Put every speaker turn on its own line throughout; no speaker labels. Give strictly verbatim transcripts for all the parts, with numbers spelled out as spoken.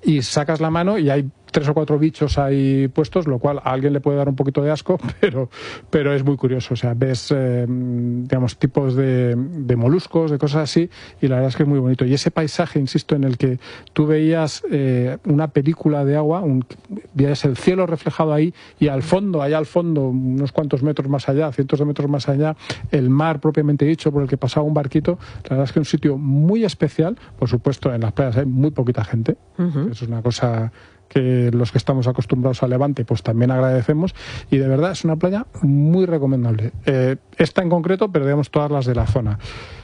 y sacas la mano y hay tres o cuatro bichos ahí puestos, lo cual a alguien le puede dar un poquito de asco, pero, pero es muy curioso. O sea, ves, eh, digamos, tipos de, de moluscos, de cosas así, y la verdad es que es muy bonito. Y ese paisaje, insisto, en el que tú veías eh, una película de agua, un, veías el cielo reflejado ahí, y al fondo, allá al fondo, unos cuantos metros más allá, cientos de metros más allá, el mar propiamente dicho, por el que pasaba un barquito. La verdad es que es un sitio muy especial. Por supuesto, en las playas hay muy poquita gente. Uh-huh. Eso es una cosa que los que estamos acostumbrados a Levante pues también agradecemos, y de verdad es una playa muy recomendable. Eh, esta en concreto, pero digamos todas las de la zona.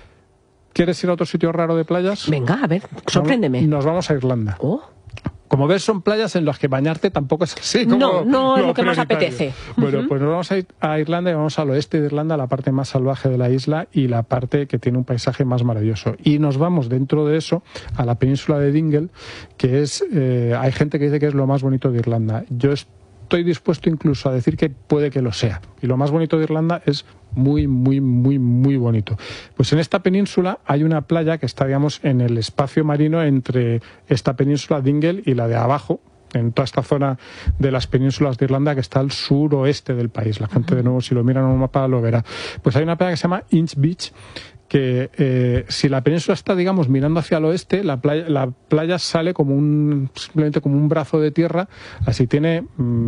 ¿Quieres ir a otro sitio raro de playas?
Venga, a ver, sorpréndeme.
Nos vamos a Irlanda.
Oh.
Como ves, son playas en las que bañarte tampoco es así. Como
no, no es lo que
prioritario.
más apetece.
Bueno,
uh-huh.
pues nos vamos a ir a Irlanda y vamos al oeste de Irlanda, la parte más salvaje de la isla y la parte que tiene un paisaje más maravilloso. Y nos vamos dentro de eso a la península de Dingle, que es, eh, hay gente que dice que es lo más bonito de Irlanda. Yo estoy dispuesto incluso a decir que puede que lo sea. Y lo más bonito de Irlanda es muy, muy, muy, muy bonito. Pues en esta península hay una playa que está, digamos, en el espacio marino entre esta península Dingle y la de abajo, en toda esta zona de las penínsulas de Irlanda que está al suroeste del país. La gente, de nuevo, si lo miran en un mapa, lo verá. Pues hay una playa que se llama Inch Beach, que eh, si la península está, digamos, mirando hacia el oeste, la playa, la playa sale como un, simplemente como un brazo de tierra, así tiene...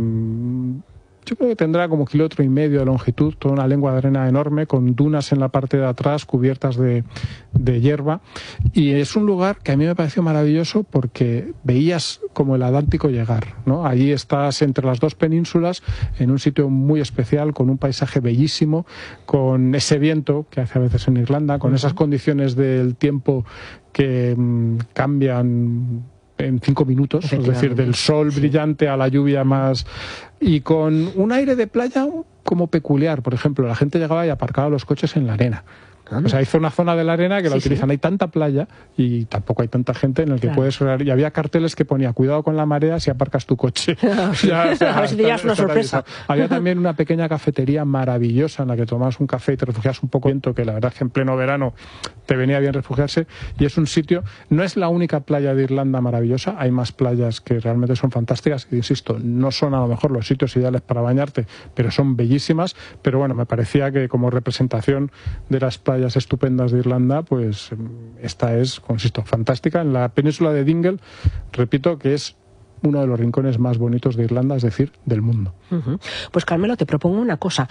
Mmm, yo creo que tendrá como kilómetro y medio de longitud, toda una lengua de arena enorme, con dunas en la parte de atrás cubiertas de, de hierba. Y es un lugar que a mí me pareció maravilloso porque veías como el Atlántico llegar, ¿no? Allí estás entre las dos penínsulas, en un sitio muy especial, con un paisaje bellísimo, con ese viento que hace a veces en Irlanda, con esas condiciones del tiempo que mmm, cambian en cinco minutos, es decir, del sol brillante a la lluvia más, y con un aire de playa como peculiar. Por ejemplo, la gente llegaba y aparcaba los coches en la arena. O sea, hizo una zona de la arena que la sí, utilizan. Sí. Hay tanta playa y tampoco hay tanta gente en el que claro. puedes... Y había carteles que ponía, cuidado con la marea si aparcas tu coche. ya, o sea,
a ver si te llevas una sorpresa.
Había también una pequeña cafetería maravillosa en la que tomabas un café y te refugias un poco en viento, que la verdad es que en pleno verano te venía bien refugiarse. Y es un sitio... No es la única playa de Irlanda maravillosa. Hay más playas que realmente son fantásticas. Y insisto, no son a lo mejor los sitios ideales para bañarte, pero son bellísimas. Pero bueno, me parecía que como representación de las playas estupendas de Irlanda, pues esta es, consisto, fantástica. En la península de Dingle, repito, que es uno de los rincones más bonitos de Irlanda, es decir, del mundo.
Uh-huh. Pues Carmelo, te propongo una cosa.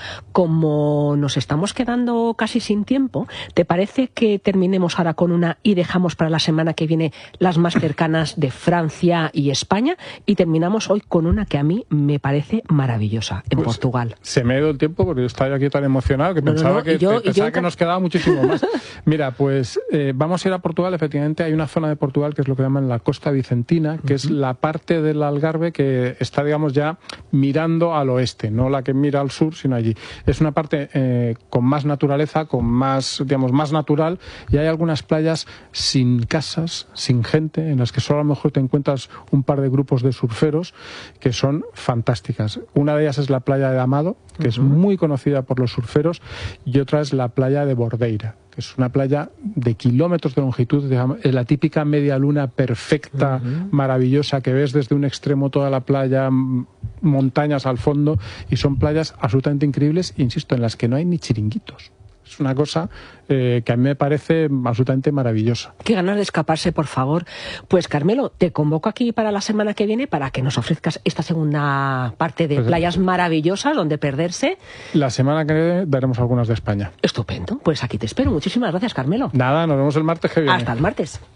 Como nos estamos quedando casi sin tiempo, ¿te parece que terminemos ahora con una y dejamos para la semana que viene las más cercanas de Francia y España? Y terminamos hoy con una que a mí me parece maravillosa, en pues Portugal.
Se me ha ido el tiempo porque yo estaba aquí tan emocionado que no, pensaba, no, no, que, yo, pensaba yo... que nos quedaba muchísimo más. Mira, pues eh, vamos a ir a Portugal. Efectivamente, hay una zona de Portugal que es lo que llaman la Costa Vicentina, que uh-huh. es la parte del Algarve que está, digamos, ya mirando al oeste, no la que mira al sur, sino allí. Es una parte eh, con más naturaleza, con más, digamos, más natural, y hay algunas playas sin casas, sin gente, en las que solo a lo mejor te encuentras un par de grupos de surferos que son fantásticas. Una de ellas es la playa de Amado, que uh-huh. es muy conocida por los surferos, y otra es la playa de Bordeira, que es una playa de kilómetros de longitud, digamos, es la típica media luna perfecta, uh-huh. maravillosa, que ves desde un extremo toda la playa, montañas al fondo, y son playas absolutamente increíbles, insisto, en las que no hay ni chiringuitos. Es una cosa eh, que a mí me parece absolutamente maravillosa.
Qué ganas de escaparse, por favor. Pues Carmelo, te convoco aquí para la semana que viene para que nos ofrezcas esta segunda parte de pues, playas maravillosas donde perderse.
La semana que viene daremos algunas de España.
Estupendo. Pues aquí te espero. Muchísimas gracias, Carmelo.
Nada, nos vemos el martes que viene.
Hasta el martes.